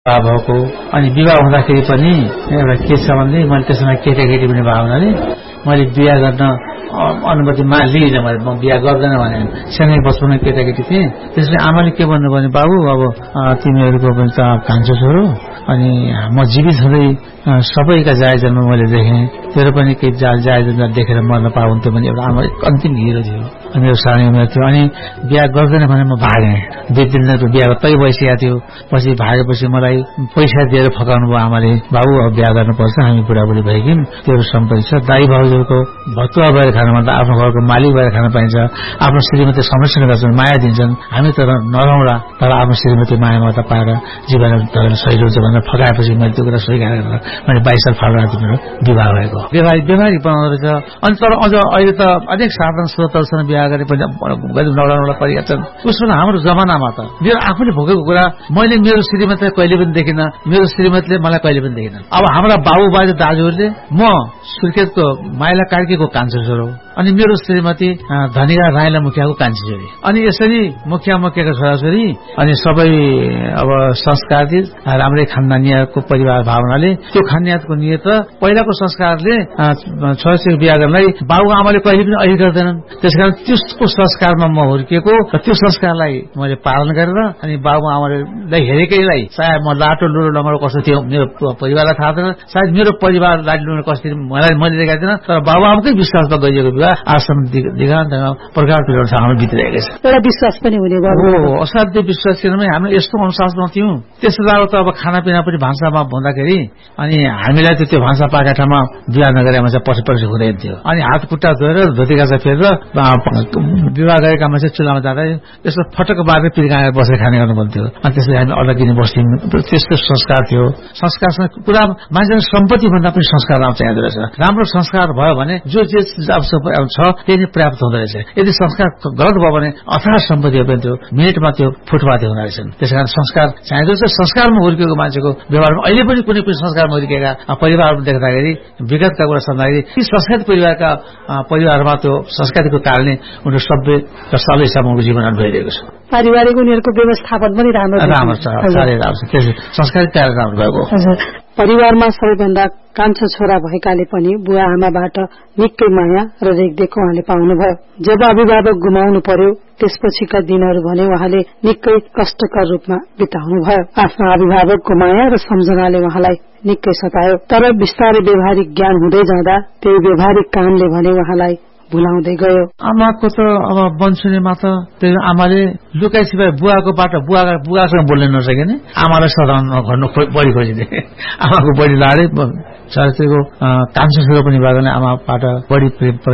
भएको अनि विवाह हुँदाखेरि पनि एउटा के छ भने मैले त्यसमा केटाकेटी पनि भएको हुनाले मैले बिहा गर्न अनुमति लिइनँ। मैले म बिहा गर्दैन भने सँगै बस्नु केटाकेटी थिएँ। त्यसले आमाले के भन्नु भने बाबु अब तिमीहरूको पनि त कान्छो छोरो अनि म जीवित हुँदै सबैका जायजन्म मैले देखेँ, तेरो पनि केही जायजन्म देखेर मर्न पाउँथ्यो भने एउटा आमा अन्तिम हिरो थियो। मेरो सानो उमेर थियो अनि बिहा गर्दैन भने म भागेँ। 2-3 दिनको बिहा तै भइसकेको थियो। पछि भागेपछि मलाई पैसा दिएर फकाउनु भयो आमाले, बाबु अब बिहा गर्नुपर्छ, हामी बुढाबुढी भइगयौँ, तेरो सम्पत्ति छ, दाई भाउजूको भतुवा भएर खान भन्दा आफ्नो घरको मालिक भएर खान पाइन्छ, आफ्नो श्रीमती संरक्षण गर्छन्, माया दिन्छन्, हामी त नरौँला तर आफ्नो श्रीमती माया मत पाएर जीवन सही हुन्छ भनेर फकाएपछि मैले त्यो कुरा स्वीकार गरेर मैले 22 साल फाल्दा मेरो विवाह भएको। व्यवहारिक बनाउँदो रहेछ। अनि तर अझ अहिले त अनेक साधन स्रोतहरूसँग बिहा गरे पनि नौला परिया छन्। उसमा हाम्रो जमानामा त मेरो आफूले भोगेको कुरा मैले मेरो श्रीमतीलाई कहिले पनि देखिनँ, मेरो श्रीमतीले मलाई कहिले पनि देखिनँ। अब हाम्रा बाबु बाजे दाजुहरूले म सुर्खेतको माइला कार्कीको कान्छो छोरो अनि मेरो श्रीमती धनिया राईला मुखियाको कान्छी छोरी अनि यसरी मुखियाको छोराछोरी अनि सबै अब संस्कारले राम्रै खानदानीको परिवार भावनाले त्यो खानदानीको नियत पहिलाको संस्कारले छोराछोरी बिहा गर्नलाई बाबु आमाले कहिले पनि अघि गर्दैनन्। त्यसकारण त्यसको संस्कारमा म हुर्किएको र त्यो संस्कारलाई मैले पालन गरेर अनि बाबु आमालाई हेरेकैलाई सायद म लाटो लुरो लङ्गडो कस्तो थियो मेरो परिवारलाई थाहा थिएन, सायद मेरो परिवार लाटो लुरो कस्तो मैले देखाएको थिएन, तर बाबु आमाकै विश्वासमा गरिएको विवाह आश्रम दिगान्त प्रकार हाम्रो बितिरहेको छ। एउटा विश्वास पनि हुने भयो। असाध्य विश्वास किनभने हामी यस्तो अनुशासनमा थियौँ। त्यसो बेला त अब खानापिना पनि भान्सामा हुँदाखेरि अनि हामीलाई त त्यो भान्सा पाएका ठाउँमा विवाह नगरेका मान्छे पछि हुँदैन थियो अनि हात खुट्टा धोएर धोती गाछा फेरेर विवाह गरेका मान्छे चुल्हामा जाँदा यस्तो फटक बारेर पिर्काएर बसेर खाने गर्नु भन्थ्यो। अनि त्यसले हामी अलग्गिने बस्थ्यौँ। त्यस्तो संस्कार थियो। संस्कारसँग कुरा मान्छेको सम्पत्ति भन्दा पनि संस्कार राम्रो चाहिँदो रहेछ। राम्रो संस्कार भयो भने जो जे छ त्यही नै पर्याप्त हुँदो रहेछ। यदि संस्कार गलत भयो भने अथाह सम्पत्ति पनि त्यो मिनेटमा त्यो फुटपाती हुँदो रहेछन्। त्यसकारण संस्कार चाहिँदो रहेछ। संस्कारमा हुर्किएको मान्छेको व्यवहारमा अहिले पनि कुनै पनि संस्कारमा हुर्किएका परिवारहरू देख्दाखेरि विगतका कुरा सम्झाउँदाखेरि ती संस्कृत परिवारमा त्यो संस्कृतिको कारणले उनीहरू सभ्य र सधैँसम्मको जीवन भइरहेको छ। पारिवारिक उनीहरूको व्यवस्थापन पनि राम्रो छ। संस्कृति कारण राम्रो भएको। परिवारमा सबैभन्दा कान्छो छोरा भएकाले पनि बुवा आमाबाट निकै माया र रेखदेख उहाँले पाउनुभयो। जब अभिभावक गुमाउनु पर्यो त्यसपछिका दिनहरू भने उहाँले निकै कष्टकर रूपमा बिताउनु भयो। आफ्नो अभिभावकको माया र सम्झनाले उहाँलाई निकै सतायो। तर बिस्तारै व्यवहारिक ज्ञान हुँदै जाँदा त्यही व्यवहारिक कामले भने उहाँलाई भुलाउँदै गयो। आमाको त अब बन्सुनेमा त त्यो आमाले लुकाइ छिपाइ बुवासँग बोल्न नसकेन, आमालाई सदाउन गर्नु बढी खोजिदिए। आमाको बढी लाडै छोराछोरीको कान्छो छोरो पनि भयो भने आमाबाट बढी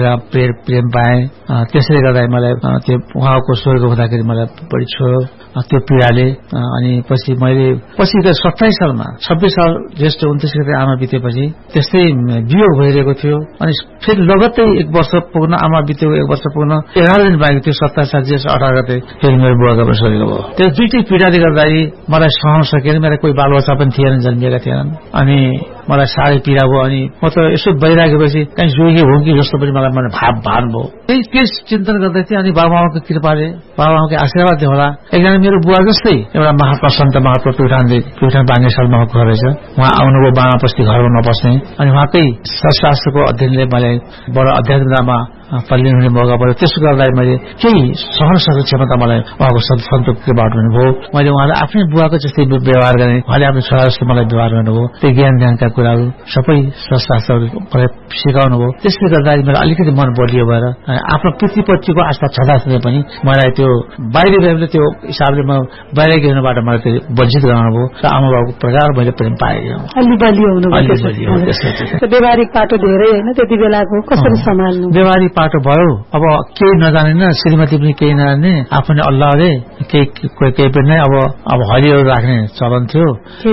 प्रेम पाएँ। त्यसैले गर्दा मलाई त्यो उहाँको स्वर्ग हुँदाखेरि मलाई बढी छोयो त्यो पीडाले। अनि पछि मैले पछि 27 सालमा 26 साल ज्येष्ठ 29 गते आमा बितेपछि त्यस्तै वियोग भइरहेको थियो। अनि फेरि लगत्तै 1 वर्ष पुग्न आमा बितेको 1 वर्ष पुग्न 11 दिन बाँकी थियो। 27 साल ज्येष्ठ 18 गते फेरि मेरो बुवाको पनि स्वर्ग भयो। त्यो दुईटै पीडाले गर्दाखेरि मलाई सहन सकेन। मेरो कोही बालबच्चा पनि थिएन, जन्मिएका थिएनन्। अनि मलाई साह्रै पीडा भयो। अनि म त यसो भइराखेपछि कहीँ जोगी हो कि जस्तो पनि मलाई भान भयो। त्यही चिन्तन गर्दै थिएँ। अनि बाबुआमाको कृपाले बाबुआमाको आशीर्वादले होला एकजना मेरो बुवा जस्तै एउटा महात्मा सन्त महात्मा प्युठान बानेश्वर महको रहेछ। उहाँ आउनुभयो बामापस्ती घरमा नबस्ने। अनि उहाँकै शास्त्रको अध्ययनले मलाई बडो अध्यात्ममा तल्लीन हुने मौका पर्यो। त्यसो गर्दा मैले केही सहन सक्ने क्षमता मलाई उहाँको सन्तोषबाट हुनुभयो। मैले उहाँलाई आफ्नै बुवाको जस्तै व्यवहार गरेँ। उहाँले आफ्नो छोरा जस्तो मलाई व्यवहार गर्नुभयो। त्यही ज्ञानका कुराहरू सबै शास्त्रहरू मलाई सिकाउनु भयो। त्यसले गर्दा मेरो अलिकति मन बलियो भएर आफ्नो पितृप्रतिको आस्था छँदाछँदै पनि मलाई त्यो बाहिरी व्यवहारले त्यो हिसाबले म बाहिरी हुनबाट मलाई त्यो वञ्चित गराउनु भयो। र आमा बाबुको प्रकार मैले प्रेम पाएँ। व्यवहारिक पाटो धेरै होइन त्यति बेलाको कसरी सम्हाल्नु? व्यवहारिक पाटो भयो। अब केही नजानेन, श्रीमती पनि केही नजाने, आफूले अल्लाहले केही पनि नै अब हरियो राख्ने चलन थियो।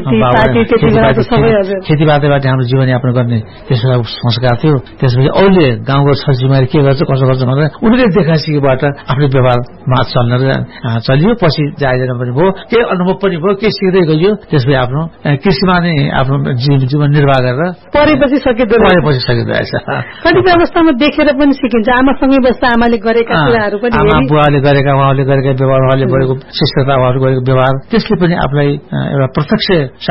खेतीपातीबाट हाम्रो जीवनयापन गर्ने त्यसो संस्कार थियो। त्यसपछि अरूले गाउँको छरछिमेकी के गर्छ कसो गर्छ भनेर उनीहरूले देखासिकेबाट आफ्नो व्यवहारमा चलियो। पछि जायजना पनि भयो, केही अनुभव पनि भयो, केही सिक्दै गइयो। त्यसपछि आफ्नो कृषिमा नै आफ्नो जीवन निर्वाह गरेर परेपछि सकिँदो रहेछ। कतिपय अवस्थामा देखेर पनि सिकिन्छ। आमासँगै बस्दा आमाले गरेका कुराहरू पनि आमा बुवाले गरेका उहाँले गरेका व्यवहार, उहाँले गरेको शिष्टता, उहाँले गरेको व्यवहार त्यसले पनि आफूलाई एउटा प्रत्यक्ष